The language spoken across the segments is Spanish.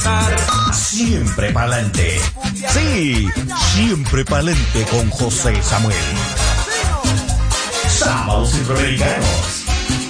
gozar. Siempre pa'lante. Sí, siempre pa'lante con José Samuel. Sábados Centroamericanos.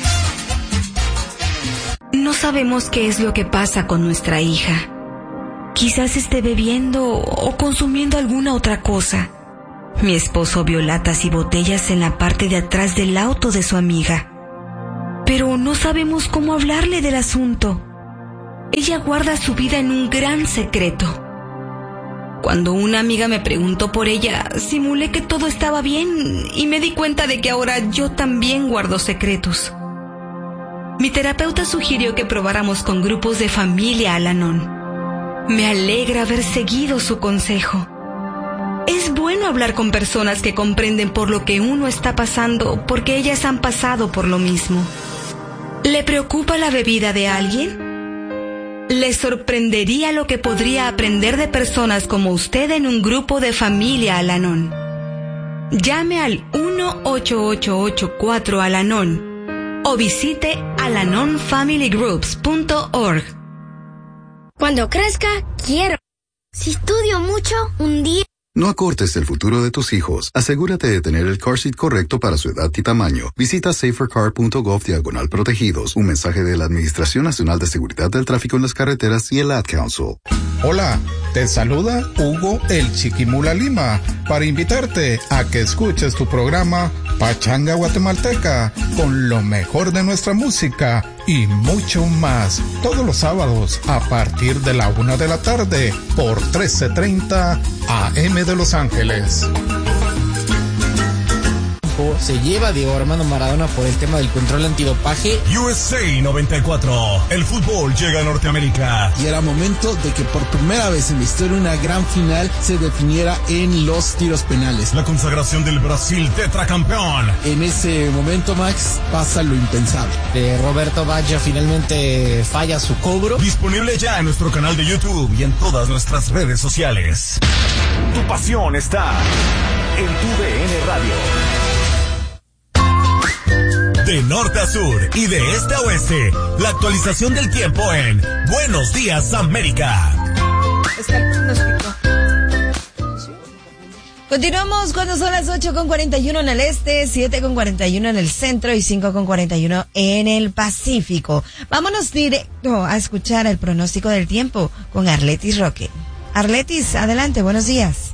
No sabemos qué es lo que pasa con nuestra hija. Quizás esté bebiendo o consumiendo alguna otra cosa. Mi esposo vio latas y botellas en la parte de atrás del auto de su amiga. Pero no sabemos cómo hablarle del asunto. Ella guarda su vida en un gran secreto. Cuando una amiga me preguntó por ella, simulé que todo estaba bien y me di cuenta de que ahora yo también guardo secretos. Mi terapeuta sugirió que probáramos con grupos de familia Al-Anon. Me alegra haber seguido su consejo. Es bueno hablar con personas que comprenden por lo que uno está pasando, porque ellas han pasado por lo mismo. ¿Le preocupa la bebida de alguien? ¿Le sorprendería lo que podría aprender de personas como usted en un grupo de familia Al-Anon? Llame al 1-8884 Al-Anon o visite alanonfamilygroups.org. Cuando crezca, quiero. Si estudio mucho, un día... No acortes el futuro de tus hijos. Asegúrate de tener el car seat correcto para su edad y tamaño. Visita safercar.gov/protegidos. Un mensaje de la Administración Nacional de Seguridad del Tráfico en las Carreteras y el Ad Council. Hola, te saluda Hugo el Chiquimula Lima para invitarte a que escuches tu programa Pachanga Guatemalteca con lo mejor de nuestra música y mucho más, todos los sábados a partir de la 1 de la tarde por 1330 AM de Los Ángeles. Se lleva Diego Armando Maradona por el tema del control antidopaje. USA 94. El fútbol llega a Norteamérica. Y era momento de que por primera vez en la historia una gran final se definiera en los tiros penales. La consagración del Brasil tetracampeón. En ese momento, Max, pasa lo impensable. Roberto Baggio finalmente falla su cobro. Disponible ya en nuestro canal de YouTube y en todas nuestras redes sociales. Tu pasión está en tu DN Radio. De norte a sur y de este a oeste, la actualización del tiempo en Buenos Días América. Está el pronóstico. Continuamos cuando son las 8:41 en el este, 7:41 en el centro y 5:41 en el Pacífico. Vámonos directo a escuchar el pronóstico del tiempo con Arletis Roque. Arletis, adelante, buenos días.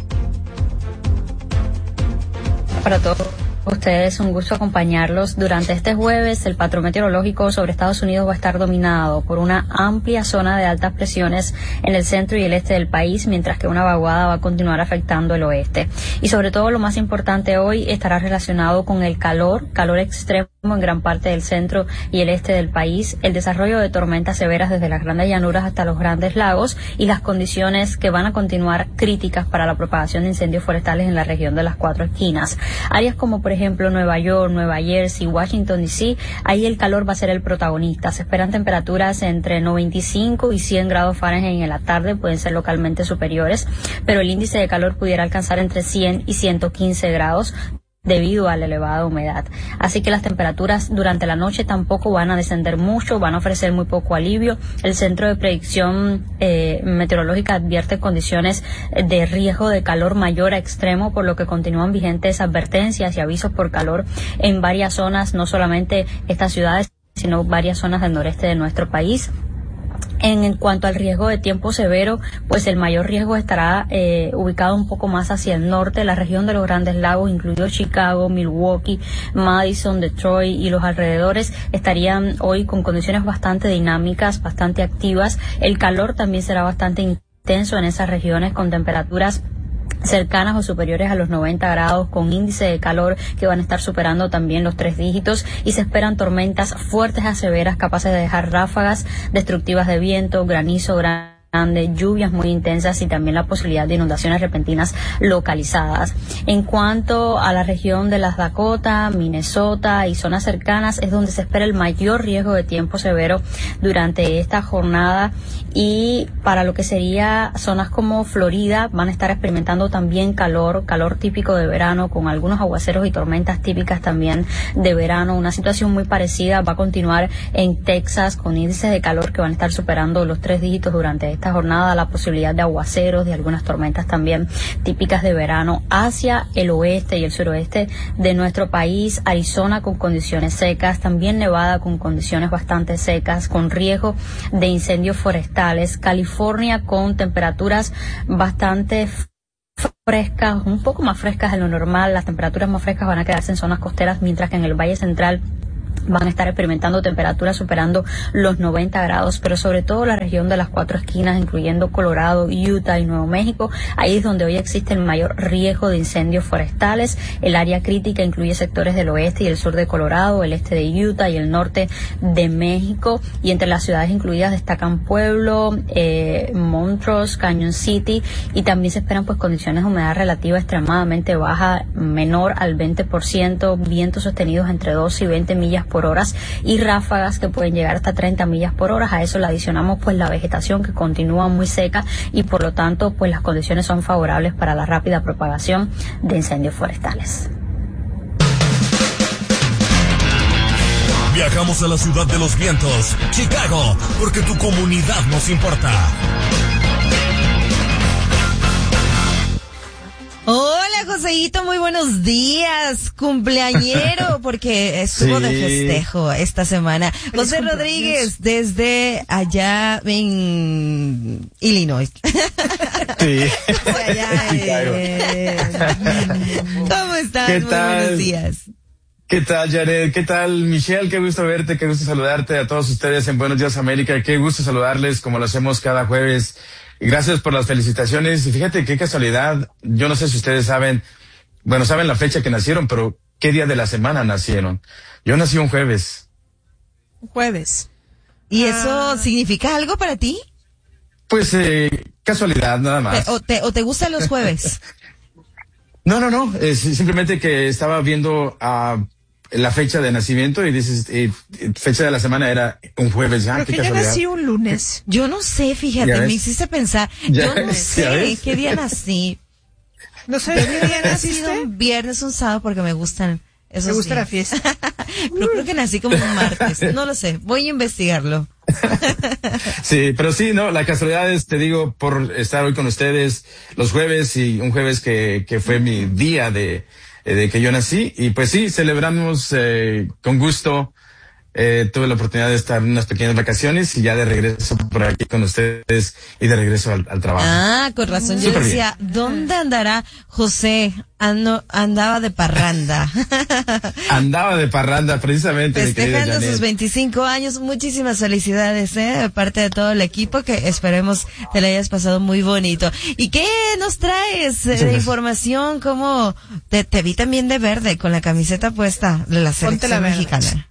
Para todos ustedes, un gusto acompañarlos. Durante este jueves, el patrón meteorológico sobre Estados Unidos va a estar dominado por una amplia zona de altas presiones en el centro y el este del país, mientras que una vaguada va a continuar afectando el oeste. Y sobre todo, lo más importante hoy estará relacionado con el calor extremo en gran parte del centro y el este del país, el desarrollo de tormentas severas desde las grandes llanuras hasta los grandes lagos y las condiciones que van a continuar críticas para la propagación de incendios forestales en la región de las Cuatro Esquinas. Áreas como, por ejemplo, Nueva York, Nueva Jersey, Washington D.C., ahí el calor va a ser el protagonista. Se esperan temperaturas entre 95 y 100 grados Fahrenheit en la tarde, pueden ser localmente superiores, pero el índice de calor pudiera alcanzar entre 100 y 115 grados debido a la elevada humedad. Así que las temperaturas durante la noche tampoco van a descender mucho, van a ofrecer muy poco alivio. El Centro de Predicción Meteorológica advierte condiciones de riesgo de calor mayor a extremo, por lo que continúan vigentes advertencias y avisos por calor en varias zonas, no solamente estas ciudades, sino varias zonas del noreste de nuestro país. En cuanto al riesgo de tiempo severo, pues el mayor riesgo estará ubicado un poco más hacia el norte, la región de los Grandes Lagos, incluido Chicago, Milwaukee, Madison, Detroit y los alrededores, estarían hoy con condiciones bastante dinámicas, bastante activas. El calor también será bastante intenso en esas regiones, con temperaturas cercanas o superiores a los 90 grados, con índice de calor que van a estar superando también los 3 dígitos, y se esperan tormentas fuertes a severas capaces de dejar ráfagas destructivas de viento, granizo, lluvias muy intensas y también la posibilidad de inundaciones repentinas localizadas. En cuanto a la región de las Dakota, Minnesota y zonas cercanas, es donde se espera el mayor riesgo de tiempo severo durante esta jornada, y para lo que sería zonas como Florida van a estar experimentando también calor típico de verano, con algunos aguaceros y tormentas típicas también de verano. Una situación muy parecida va a continuar en Texas, con índices de calor que van a estar superando los 3 dígitos durante esta jornada, la posibilidad de aguaceros, de algunas tormentas también típicas de verano. Hacia el oeste y el suroeste de nuestro país, Arizona con condiciones secas, también Nevada con condiciones bastante secas, con riesgo de incendios forestales, California con temperaturas bastante frescas, un poco más frescas de lo normal. Las temperaturas más frescas van a quedarse en zonas costeras, mientras que en el Valle Central van a estar experimentando temperaturas superando los 90 grados, pero sobre todo la región de las 4 esquinas, incluyendo Colorado, Utah y Nuevo México. Ahí es donde hoy existe el mayor riesgo de incendios forestales. El área crítica incluye sectores del oeste y el sur de Colorado, el este de Utah y el norte de México. Y entre las ciudades incluidas destacan Pueblo, Montrose, Canyon City, y también se esperan pues condiciones de humedad relativa extremadamente baja, menor al 20%, vientos sostenidos entre 12 y 20 millas por hora y ráfagas que pueden llegar hasta 30 millas por hora. A eso le adicionamos pues la vegetación que continúa muy seca, y por lo tanto pues las condiciones son favorables para la rápida propagación de incendios forestales. Viajamos a la ciudad de los vientos, Chicago, porque tu comunidad nos importa. Hola, Joseito, muy buenos días, cumpleañero, porque estuvo de festejo esta semana. José Rodríguez, desde allá en Illinois. Sí. ¿Cómo estás? ¿Qué muy tal? Buenos días. ¿Qué tal, Jared? ¿Qué tal, Michelle? Qué gusto verte, qué gusto saludarte a todos ustedes en Buenos Días América. Qué gusto saludarles como lo hacemos cada jueves. Gracias por las felicitaciones. Y fíjate qué casualidad. Yo no sé si ustedes saben la fecha que nacieron, pero ¿qué día de la semana nacieron? Yo nací un jueves. Jueves. ¿Y eso significa algo para ti? Pues, casualidad, nada más. ¿O te gustan los jueves? No. Simplemente que estaba viendo la fecha de nacimiento y dices, fecha de la semana era un jueves. Creo que yo nací un lunes. Yo no sé, fíjate, me hiciste pensar. Yo no sé qué día nací. No sé qué día naciste. Un viernes, un sábado, porque me gustan esos días. Me gusta la fiesta. Pero creo que nací como un martes. No lo sé, voy a investigarlo. Sí, pero sí, no, la casualidad es, te digo, por estar hoy con ustedes los jueves, y un jueves que fue mi día de que yo nací, y pues sí, celebramos con gusto. Tuve la oportunidad de estar en unas pequeñas vacaciones y ya de regreso por aquí con ustedes y de regreso al trabajo. Ah, con razón. Yo decía, ¿dónde andará José? Andaba de parranda. Andaba de parranda, precisamente. Festejando sus 25 años. Muchísimas felicidades, de parte de todo el equipo, que esperemos te la hayas pasado muy bonito. ¿Y qué nos traes de información? ¿Cómo te vi también de verde con la camiseta puesta de la selección mexicana?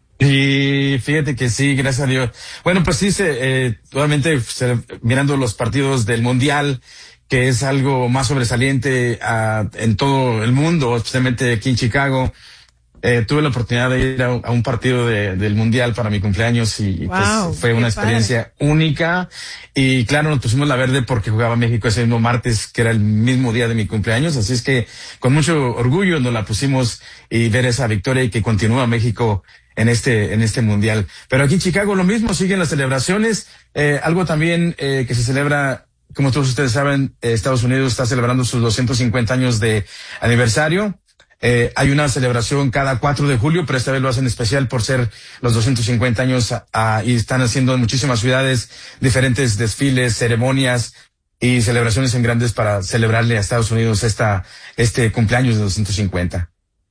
Y fíjate que sí, gracias a Dios. Bueno, pues sí, obviamente mirando los partidos del Mundial, que es algo más sobresaliente en todo el mundo, especialmente aquí en Chicago. Tuve la oportunidad de ir a un partido del Mundial para mi cumpleaños y wow, pues fue una experiencia única. Y claro, nos pusimos la verde porque jugaba México ese mismo martes, que era el mismo día de mi cumpleaños. Así es que con mucho orgullo nos la pusimos y ver esa victoria y que continúa México en este Mundial. Pero aquí en Chicago lo mismo, siguen las celebraciones. Algo también que se celebra, como todos ustedes saben, Estados Unidos está celebrando sus 250 años de aniversario. Hay una celebración cada 4 de julio, pero esta vez lo hacen especial por ser los 250 años y están haciendo en muchísimas ciudades diferentes desfiles, ceremonias y celebraciones en grandes para celebrarle a Estados Unidos este cumpleaños de 250.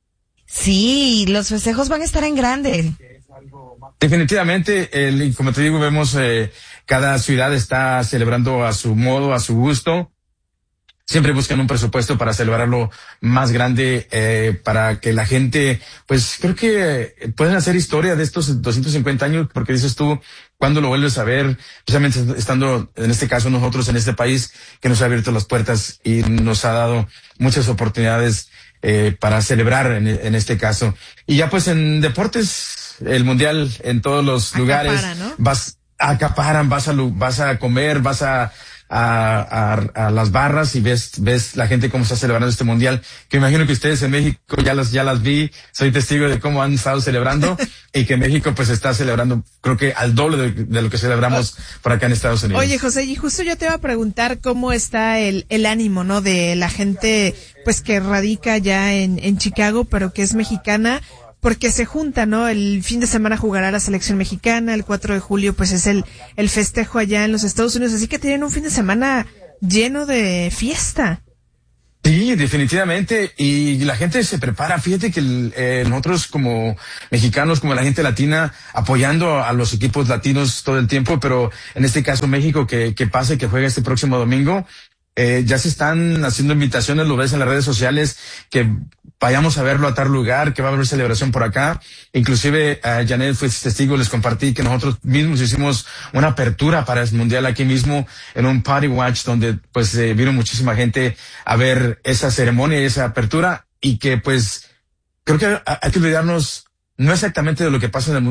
Sí, los festejos van a estar en grande. Definitivamente, como te digo, vemos cada ciudad está celebrando a su modo, a su gusto. siempre buscan un presupuesto para celebrarlo más grande, para que la gente, pues creo que pueden hacer historia de estos 250 años, porque dices tú, cuando lo vuelves a ver, especialmente estando en este caso nosotros en este país, que nos ha abierto las puertas y nos ha dado muchas oportunidades para celebrar en este caso. Y ya pues en deportes, el mundial en todos los lugares, ¿no? Acaparan, vas a comer, vas a las barras y ves la gente cómo está celebrando este mundial, que imagino que ustedes en México ya las vi, soy testigo de cómo han estado celebrando y que México pues está celebrando creo que al doble de lo que celebramos por acá en Estados Unidos. Oye, José, y justo yo te iba a preguntar cómo está el ánimo, ¿no? De la gente pues que radica ya en Chicago, pero que es mexicana, porque se junta, ¿no? El fin de semana jugará la selección mexicana, el 4 de julio pues es el festejo allá en los Estados Unidos, así que tienen un fin de semana lleno de fiesta. Sí, definitivamente, y la gente se prepara. Fíjate que nosotros como mexicanos, como la gente latina, apoyando a los equipos latinos todo el tiempo, pero en este caso México que pase, que juega este próximo domingo, ya se están haciendo invitaciones, lo ves en las redes sociales, que vayamos a verlo a tal lugar, que va a haber celebración por acá. Inclusive, Janet fue testigo, les compartí que nosotros mismos hicimos una apertura para el mundial aquí mismo en un party watch donde pues vino muchísima gente a ver esa ceremonia y esa apertura, y que pues creo que hay que olvidarnos no exactamente de lo que pasa en el mundo